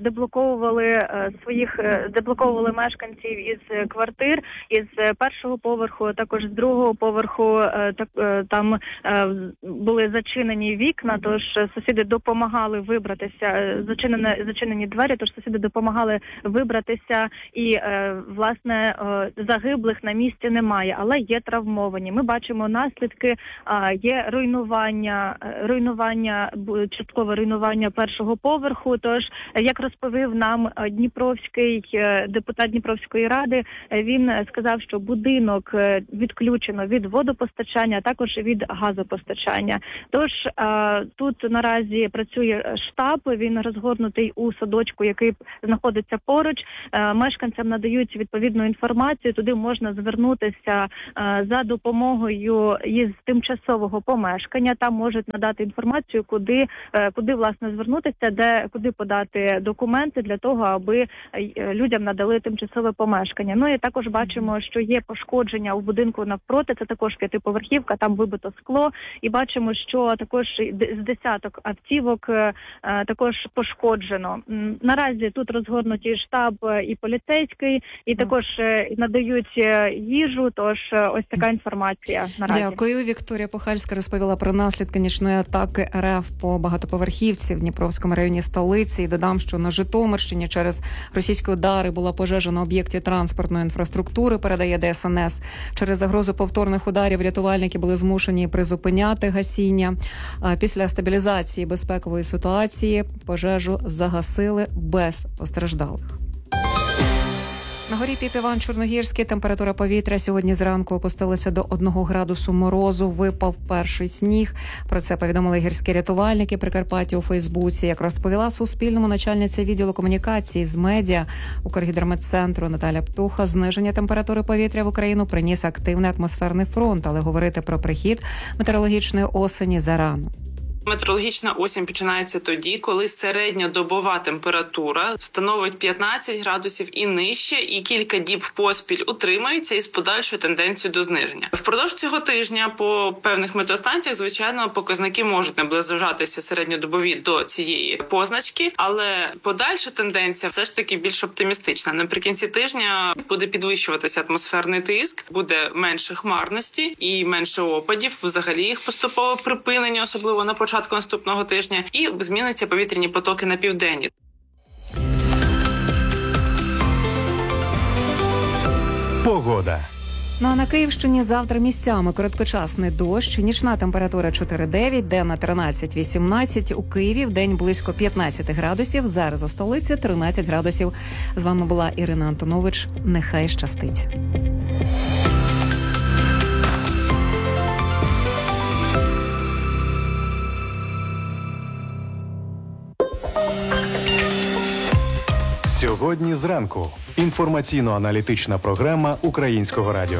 деблоковували своїх деблоковували мешканців із квартир із першого поверху поверху, також з другого поверху так, там були зачинені вікна, тож сусіди допомагали вибратися, зачинені, зачинені двері, тож сусіди допомагали вибратися і, власне, загиблих на місці немає, але є травмовані. Ми бачимо наслідки, є руйнування, руйнування, часткове руйнування першого поверху, тож, як розповів нам Дніпровський депутат Дніпровської ради, він сказав, що будинок відключено від водопостачання, а також від газопостачання. Тож тут наразі працює штаб, він розгорнутий у садочку, який знаходиться поруч. Мешканцям надають відповідну інформацію, туди можна звернутися за допомогою із тимчасового помешкання. Там можуть надати інформацію, куди, куди власне звернутися, де куди подати документи для того, аби людям надали тимчасове помешкання. Ну і також бачимо, що є пошкодження у будинку навпроти, це також п'ятиповерхівка, там вибито скло, і бачимо, що також з десяток автівок також пошкоджено. Наразі тут розгорнуті штаб і поліцейський, і також надають їжу, тож ось така інформація наразі. Дякую. Вікторія Похальська розповіла про наслідки нічної атаки РФ по багатоповерхівці в Дніпровському районі столиці. І додам, що на Житомирщині через російські удари була пожежа на об'єкті транспортної інфраструктури, передає ДСНС. Через загрозу повторних ударів рятувальники були змушені призупиняти гасіння. Після стабілізації безпекової ситуації пожежу загасили без постраждалих. На горі Піп-Іван-Чорногірський температура повітря сьогодні зранку опустилася до одного градусу морозу. Випав перший сніг. Про це повідомили гірські рятувальники Прикарпаття у Фейсбуці. Як розповіла Суспільному начальниця відділу комунікації з медіа Укргідрометцентру Наталя Птуха, зниження температури повітря в Україну приніс активний атмосферний фронт, але говорити про прихід метеорологічної осені зарано. Метеорологічна осінь починається тоді, коли середньодобова температура становить п'ятнадцять градусів і нижче, і кілька діб поспіль утримується із подальшою тенденцією до зниження. Впродовж цього тижня по певних метеостанціях, звичайно, показники можуть наближатися середньодобові до цієї позначки, але подальша тенденція все ж таки більш оптимістична. Наприкінці тижня буде підвищуватися атмосферний тиск, буде менше хмарності і менше опадів, взагалі їх поступове припинення, особливо на початку початку наступного тижня, і зміниться повітряні потоки на південні. Погода. Ну а на Київщині завтра місцями короткочасний дощ, нічна температура чотири дев'ять, денна тринадцять вісімнадцять, у Києві вдень близько п'ятнадцять градусів, зараз у столиці тринадцять градусів. З вами була Ірина Антонович. Нехай щастить. Сьогодні зранку. Інформаційно-аналітична програма Українського радіо.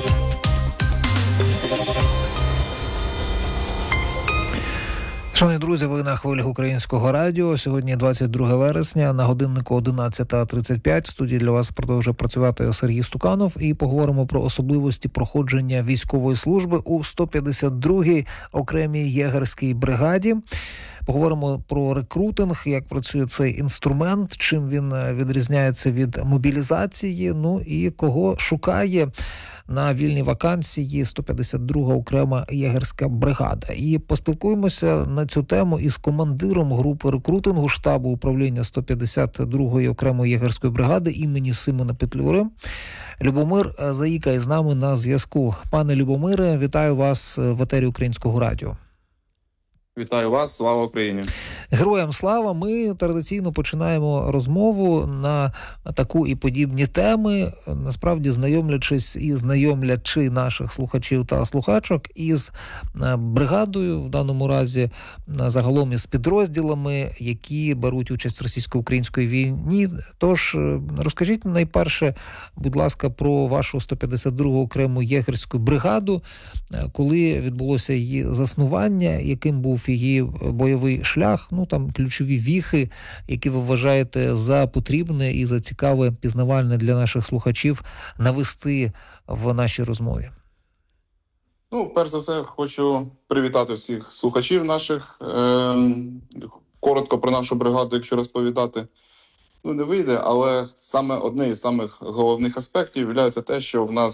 Шановні друзі, ви на хвилях Українського радіо. Сьогодні двадцять друге вересня, на годиннику одинадцята тридцять п'ять. В студії для вас продовжує працювати Сергій Стуканов. І поговоримо про особливості проходження військової служби у сто п'ятдесят другій окремій єгерській бригаді. Поговоримо про рекрутинг, як працює цей інструмент, чим він відрізняється від мобілізації, ну і кого шукає на вільні вакансії сто п'ятдесят друга окрема єгерська бригада. І поспілкуємося на цю тему із командиром групи рекрутингу штабу управління сто п'ятдесят другої окремої єгерської бригади імені Симона Петлюри. Любомир Заїка із нами на зв'язку. Пане Любомире, вітаю вас в етері Українського радіо. Вітаю вас, слава Україні. Героям слава. Ми традиційно починаємо розмову на таку і подібні теми, насправді знайомлячись і знайомлячи наших слухачів та слухачок із бригадою, в даному разі загалом із підрозділами, які беруть участь в російсько-українській війні. Тож розкажіть найперше, будь ласка, про вашу сто п'ятдесят другу окрему єгерську бригаду, коли відбулося її заснування, яким був її бойовий шлях, ну там ключові віхи, які ви вважаєте за потрібне і за цікаве, пізнавальне для наших слухачів навести в нашій розмові. Ну, перш за все, хочу привітати всіх слухачів наших. Коротко про нашу бригаду, якщо розповідати, ну не вийде, але саме одне із самих головних аспектів є те, що в нас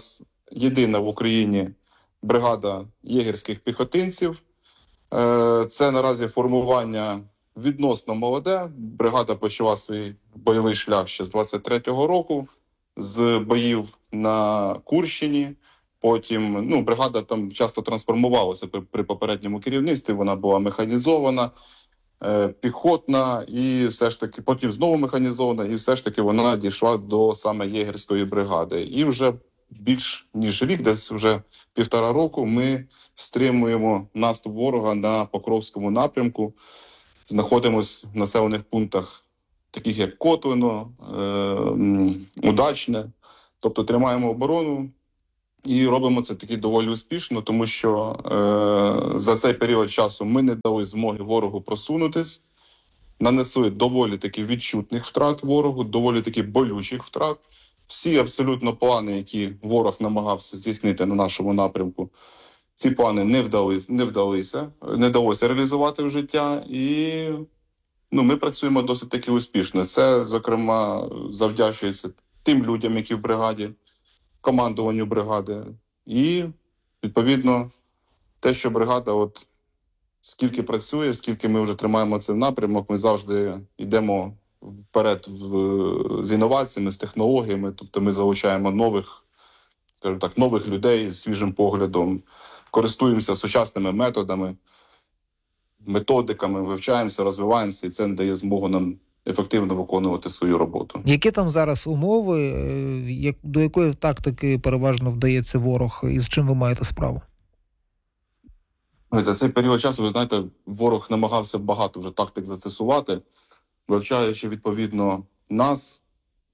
єдина в Україні бригада єгерських піхотинців. Це наразі формування відносно молоде. Бригада почала свій бойовий шлях ще з двадцять третього року, з боїв на Курщині. Потім, ну, бригада там часто трансформувалася при, при попередньому керівництві, вона була механізована, е, піхотна, і все ж таки, потім знову механізована, і все ж таки вона дійшла до саме єгерської бригади. І вже більш ніж рік, десь вже півтора року, ми стримуємо наступ ворога на Покровському напрямку, знаходимося в населених пунктах, таких як Котлино, е, Удачне, тобто тримаємо оборону. І робимо це таки доволі успішно, тому що е, за цей період часу ми не дали змоги ворогу просунутись, нанесли доволі таки відчутних втрат ворогу, доволі таки болючих втрат. Всі абсолютно плани, які ворог намагався здійснити на нашому напрямку, ці плани не вдали, не вдалися, не вдалося реалізувати в життя. І ну, ми працюємо досить таки успішно. Це, зокрема, завдячується тим людям, які в бригаді, командуванню бригади. І, відповідно, те, що бригада, от скільки працює, скільки ми вже тримаємо цей напрямок, ми завжди йдемо вперед в, з інноваціями, з технологіями, тобто ми залучаємо нових, скажімо так, нових людей з свіжим поглядом, користуємося сучасними методами, методиками, вивчаємося, розвиваємося, і це дає змогу нам ефективно виконувати свою роботу. Які там зараз умови, як, до якої тактики переважно вдається ворог, і з чим ви маєте справу? За цей період часу, ви знаєте, ворог намагався багато вже тактик застосувати, вивчаючи, відповідно, нас,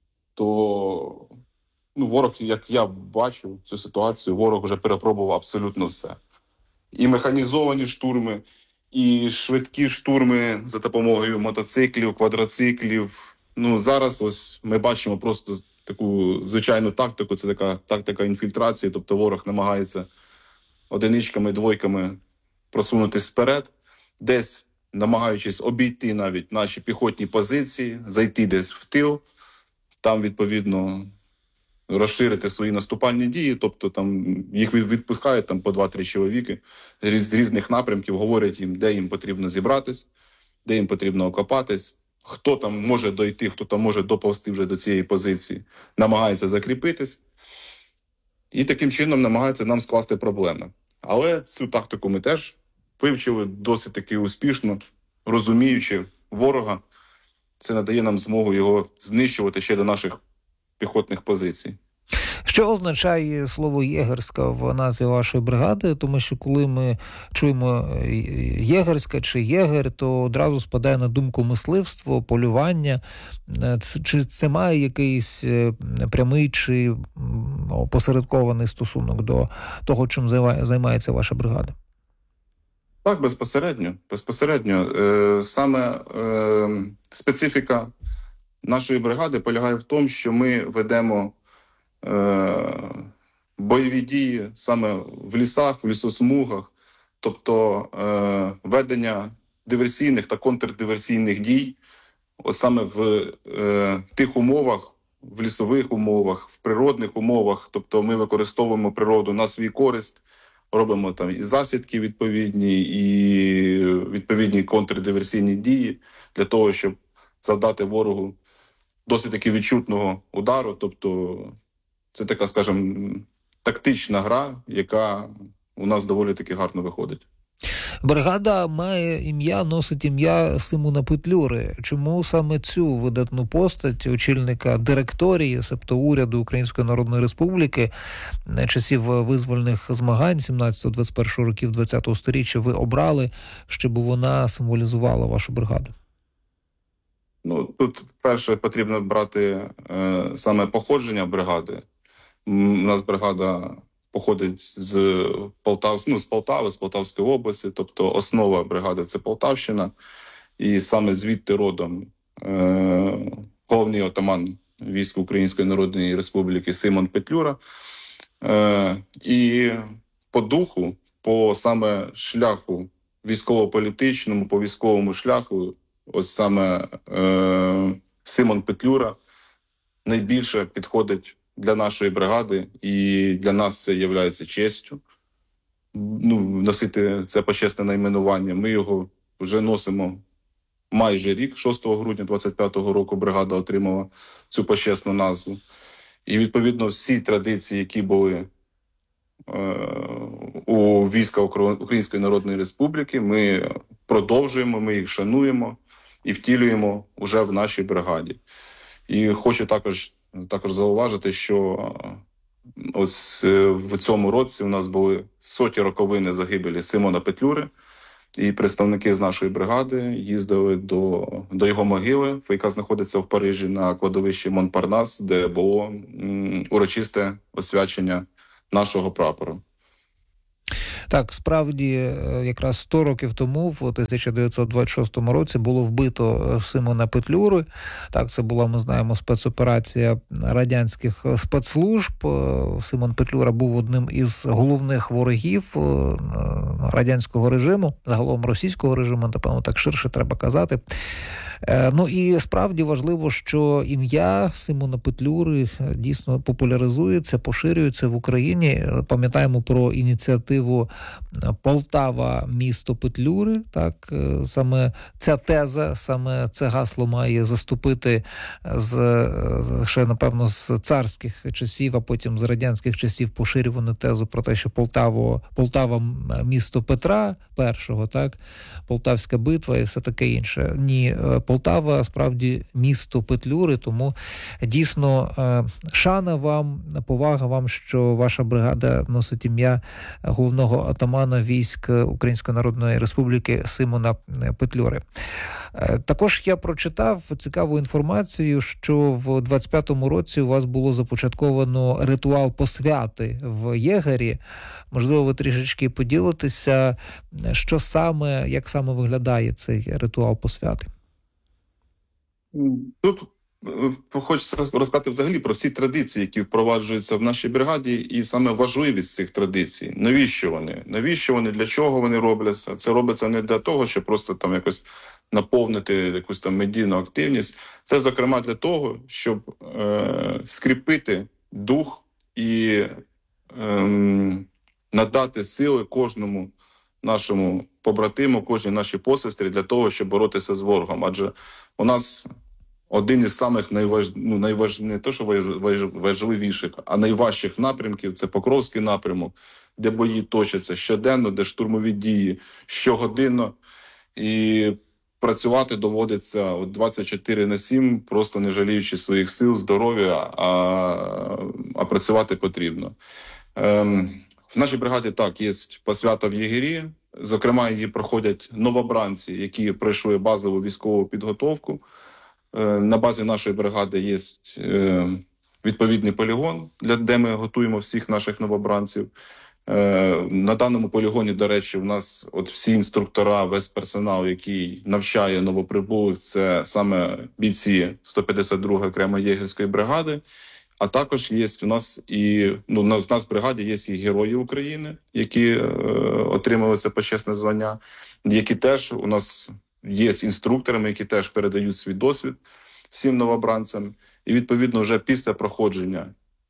то ну, ворог, як я бачу цю ситуацію, ворог вже перепробував абсолютно все. І механізовані штурми, і швидкі штурми за допомогою мотоциклів, квадроциклів. Ну, зараз ось ми бачимо просто таку звичайну тактику, це така тактика інфільтрації, тобто ворог намагається одиничками, двойками просунутися вперед, десь намагаючись обійти навіть наші піхотні позиції, зайти десь в тил, там, відповідно, розширити свої наступальні дії, тобто там їх відпускають там по два-три чоловіки з різних напрямків, говорять їм, де їм потрібно зібратись, де їм потрібно окопатись, хто там може дойти, хто там може доповзти вже до цієї позиції, намагається закріпитись і таким чином намагається нам скласти проблеми. Але цю тактику ми теж вивчили досить таки успішно, розуміючи ворога, це надає нам змогу його знищувати ще до наших піхотних позицій. Що означає слово «єгерська» в назві вашої бригади? Тому що коли ми чуємо «єгерська» чи «єгер», то одразу спадає на думку мисливство, полювання. Чи це має якийсь прямий чи опосередкований стосунок до того, чим займається ваша бригада? Так, безпосередньо. Безпосередньо. Саме специфіка нашої бригади полягає в тому, що ми ведемо е, бойові дії саме в лісах, в лісосмугах, тобто е, ведення диверсійних та контрдиверсійних дій, ось саме в е, тих умовах, в лісових умовах, в природних умовах, тобто ми використовуємо природу на свій користь, робимо там і засідки відповідні, і відповідні контрдиверсійні дії для того, щоб завдати ворогу досить таки відчутного удару, тобто це така, скажімо, тактична гра, яка у нас доволі таки гарно виходить. Бригада має ім'я, носить ім'я Симона Петлюри. Чому саме цю видатну постать, очільника директорії, себто уряду Української Народної Республіки, часів визвольних змагань сімнадцятого-двадцять першого років ХХ сторіччя ви обрали, щоб вона символізувала вашу бригаду? Ну, тут перше потрібно брати е, саме походження бригади. У нас бригада походить з Полтав, ну, з Полтави, з Полтавської області, тобто основа бригади – це Полтавщина. І саме звідти родом е, головний отаман військ Української Народної Республіки Симон Петлюра. Е, і по духу, по саме шляху військово-політичному, по військовому шляху, ось саме е, Симон Петлюра найбільше підходить для нашої бригади, і для нас це є честю. Ну, носити це почесне найменування. Ми його вже носимо майже рік. шостого грудня двадцять п'ятого року бригада отримала цю почесну назву. І, відповідно, всі традиції, які були е, у війська Української Народної Республіки, ми продовжуємо, ми їх шануємо і втілюємо вже в нашій бригаді. І хочу також, також зауважити, що ось в цьому році у нас були соті роковини загибелі Симона Петлюри, і представники з нашої бригади їздили до, до його могили, яка знаходиться в Парижі на кладовищі Монпарнас, де було м, урочисте освячення нашого прапору. Так, справді, якраз сто років тому, в тисяча дев'ятсот двадцять шостому році, було вбито Симона Петлюри. Так, це була, ми знаємо, спецоперація радянських спецслужб. Симон Петлюра був одним із головних ворогів радянського режиму, загалом російського режиму, напевно, так ширше треба казати. Ну і справді важливо, що ім'я Симона Петлюри дійсно популяризується, поширюється в Україні. Пам'ятаємо про ініціативу Полтава – місто Петлюри. Так, саме ця теза, саме це гасло має заступити з, ще, напевно, з царських часів, а потім з радянських часів поширювану тезу про те, що Полтава, Полтава – місто Петра І, так, Полтавська битва і все таке інше. Ні, Полтава справді місто Петлюри, тому дійсно шана вам, повага вам, що ваша бригада носить ім'я головного атамана військ Української Народної Республіки Симона Петлюри. Також я прочитав цікаву інформацію, що в двадцять п'ятому році у вас було започатковано ритуал посвяти в єгері. Можливо, ви трішечки поділитеся, що саме, як саме виглядає цей ритуал посвяти? Тут хочеться розказати взагалі про всі традиції, які впроваджуються в нашій бригаді, і саме важливість цих традицій. Навіщо вони? Навіщо вони? Для чого вони робляться? Це робиться не для того, щоб просто там якось наповнити якусь там медійну активність. Це, зокрема, для того, щоб е- скріпити дух і е- надати сили кожному нашому побратиму, кожній нашій посестрі для того, щоб боротися з ворогом. Адже у нас один із самих найваж... ну, найваж... не то, що важ... важливіших, а найважчих напрямків – це Покровський напрямок, де бої точаться щоденно, де штурмові дії щогодинно. І працювати доводиться от двадцять чотири на сім, просто не жаліючи своїх сил, здоров'я, а, а працювати потрібно. Ем... В нашій бригаді, так, є посвята в єгері. Зокрема, її проходять новобранці, які пройшли базову військову підготовку. На базі нашої бригади є відповідний полігон, де ми готуємо всіх наших новобранців. На даному полігоні, до речі, у нас от всі інструктора, весь персонал, який навчає новоприбулих, це саме бійці сто п'ятдесят другої окремої єгерської бригади. А також є у нас і ну на в нас в бригаді є і герої України, які е, отримали це почесне звання, які теж у нас є інструкторами, які теж передають свій досвід всім новобранцям. І відповідно вже після проходження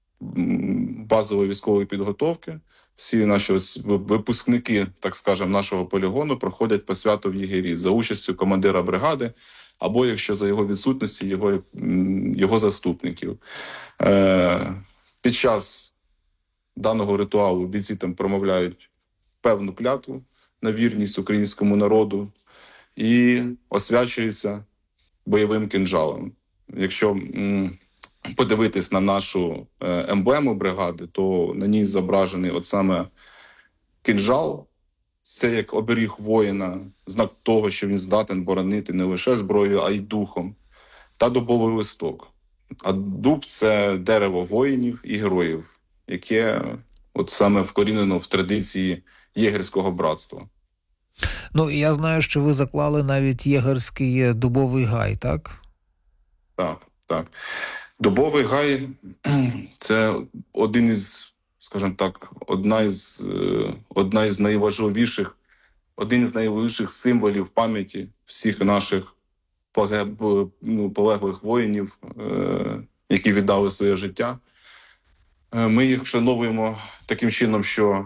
базової військової підготовки всі наші ось випускники, так скажемо, нашого полігону проходять посвяту в єгері за участю командира бригади, або, якщо за його відсутності, його, його заступників. Е, під час даного ритуалу бійці там промовляють певну клятву на вірність українському народу і освячуються бойовим кинджалом. Якщо м, подивитись на нашу е, емблему бригади, то на ній зображений от саме кинджал. Це як оберіг воїна, знак того, що він здатен боронити не лише зброєю, а й духом, та дубовий листок. А дуб – це дерево воїнів і героїв, яке от саме вкорінено в традиції єгерського братства. Ну, я знаю, що ви заклали навіть єгерський дубовий гай, так? Так, так. Дубовий гай – це один із, скажімо так, одна із, одна із найважливіших, один із найважливіших символів пам'яті всіх наших полеглих воїнів, які віддали своє життя Ми їх вшановуємо таким чином, що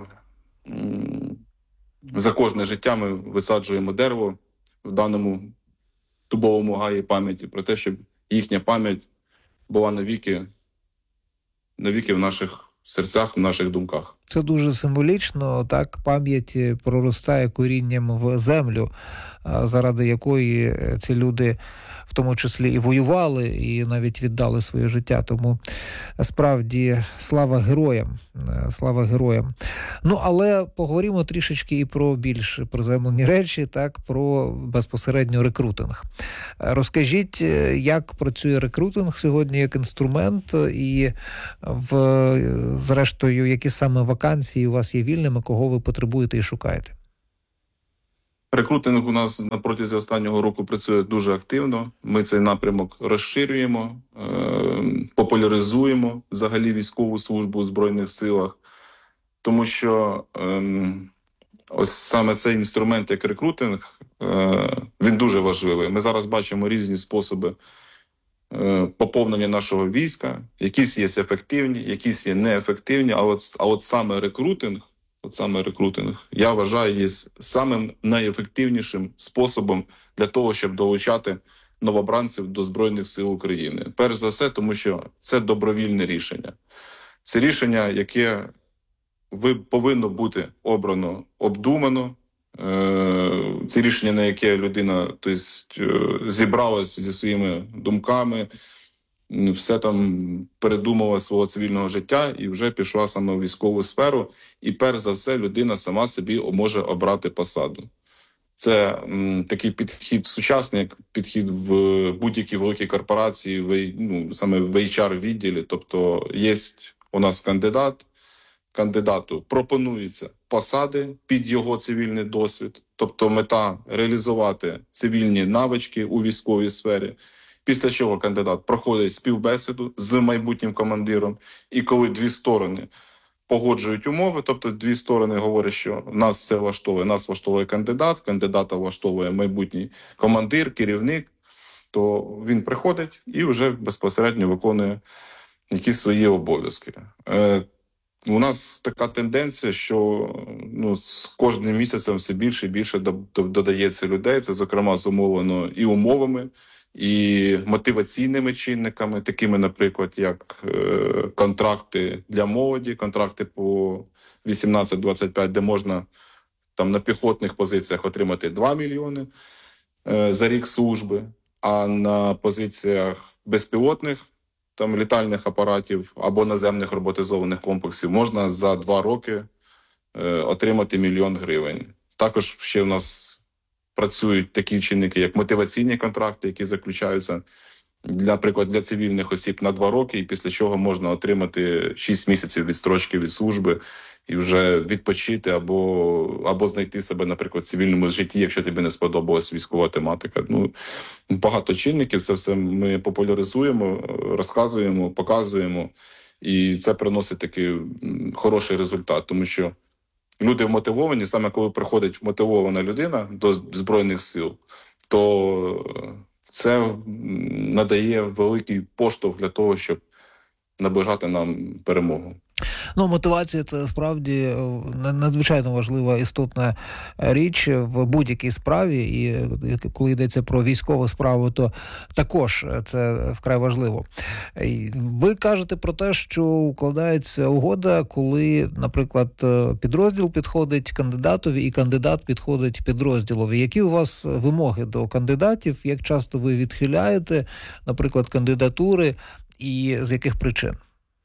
за кожне життя ми висаджуємо дерево в даному дубовому гаї пам'яті, про те, щоб їхня пам'ять була навіки, навіки в наших серцях, в наших думках. Це дуже символічно, так, пам'ять проростає корінням в землю, заради якої ці люди в тому числі і воювали, і навіть віддали своє життя. Тому справді слава героям, слава героям. Ну, але поговоримо трішечки і про більш приземлені речі, так, про безпосередньо рекрутинг. Розкажіть, як працює рекрутинг сьогодні як інструмент, і в, зрештою, які саме вакансії у вас є вільними, кого ви потребуєте і шукаєте? Рекрутинг у нас на протязі останнього року працює дуже активно. Ми цей напрямок розширюємо, популяризуємо взагалі військову службу у Збройних силах. Тому що ось саме цей інструмент, як рекрутинг, він дуже важливий. Ми зараз бачимо різні способи поповнення нашого війська. Якісь є ефективні, якісь є неефективні, а от, а от саме рекрутинг, От саме рекрутинг, я вважаю, є самим найефективнішим способом для того, щоб долучати новобранців до Збройних сил України. Перш за все, тому що це добровільне рішення. Це рішення, яке ви повинно бути обрано обдумано. Це рішення, на яке людина, тобто, зібралась зі своїми думками, все там передумала свого цивільного життя і вже пішла саме у військову сферу. І перш за все людина сама собі може обрати посаду. Це м, такий підхід сучасний, як підхід в будь-якій великій корпорації, в, ну, саме в ейч ар-відділі. Тобто є у нас кандидат, кандидату пропонуються посади під його цивільний досвід. Тобто мета – реалізувати цивільні навички у військовій сфері. Після чого кандидат проходить співбесіду з майбутнім командиром, і коли дві сторони погоджують умови, тобто дві сторони говорять, що нас все влаштовує, нас влаштовує кандидат, кандидата влаштовує майбутній командир, керівник, то він приходить і вже безпосередньо виконує якісь свої обов'язки. Е, у нас така тенденція, що ну, з кожним місяцем все більше і більше додається людей, це, зокрема, зумовлено і умовами, і мотиваційними чинниками, такими, наприклад, як е, контракти для молоді, контракти по вісімнадцять двадцять п'ять, де можна там на піхотних позиціях отримати два мільйони е, за рік служби, а на позиціях безпілотних там літальних апаратів або наземних роботизованих комплексів можна за два роки е, отримати мільйон гривень. Також ще в нас працюють такі чинники, як мотиваційні контракти, які заключаються, для, наприклад, для цивільних осіб на два роки, і після чого можна отримати шість місяців відстрочки від служби і вже відпочити або, або знайти себе, наприклад, в цивільному житті, якщо тобі не сподобалась військова тематика. Ну, багато чинників, це все ми популяризуємо, розказуємо, показуємо, і це приносить такий хороший результат, тому що люди вмотивовані, саме коли приходить вмотивована людина до Збройних сил, то це надає великий поштовх для того, щоб наближати нам перемогу. Ну, мотивація – це справді надзвичайно важлива, істотна річ в будь-якій справі, і коли йдеться про військову справу, то також це вкрай важливо. Ви кажете про те, що укладається угода, коли, наприклад, підрозділ підходить кандидатові і кандидат підходить підрозділові. Які у вас вимоги до кандидатів? Як часто ви відхиляєте, наприклад, кандидатури і з яких причин?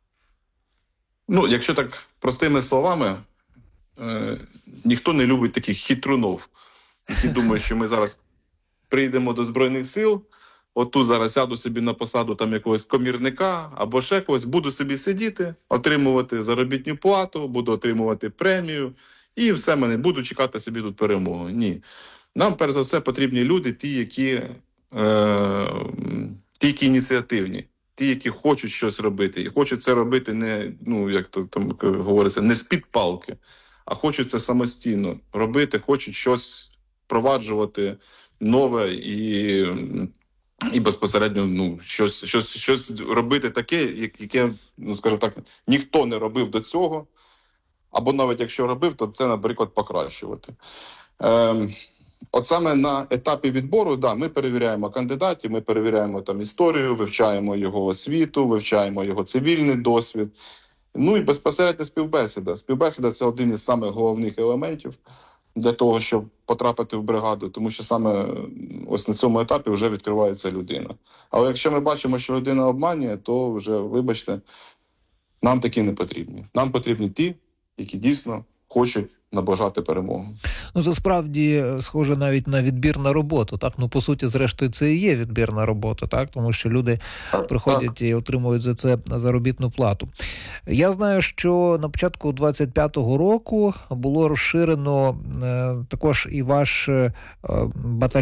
Ну, якщо так простими словами, е, ніхто не любить таких хитрунов, які думають, що ми зараз прийдемо до Збройних сил, отут зараз сяду собі на посаду там якогось комірника або ще когось, буду собі сидіти, отримувати заробітну плату, буду отримувати премію і все, мене буду чекати собі тут перемогу. Ні. Нам, перш за все, потрібні люди, ті, які, е, ті, які ініціативні. Ті, які хочуть щось робити, і хочуть це робити не, ну, як то там говориться, не з-під палки, а хочуть це самостійно робити, хочуть щось впроваджувати нове і і безпосередньо ну, щось, щось, щось робити таке, яке, ну, скажімо так, ніхто не робив до цього, або навіть якщо робив, то це, наприклад, покращувати. Ем, От саме на етапі відбору, да, ми перевіряємо кандидатів, ми перевіряємо там історію, вивчаємо його освіту, вивчаємо його цивільний досвід. Ну і безпосередньо співбесіда. Співбесіда – це один із самих головних елементів для того, щоб потрапити в бригаду, тому що саме ось на цьому етапі вже відкривається людина. Але якщо ми бачимо, що людина обманює, то вже, вибачте, нам такі не потрібні. Нам потрібні ті, які дійсно хочуть наближати перемогу. Ну, це справді схоже навіть на відбір на роботу, так? Ну, по суті, зрештою, це і є відбір на роботу, так? Тому що люди приходять так. і отримують за це заробітну плату. Я знаю, що на початку двадцять п'ятого року було розширено е, також і ваш е, батальйон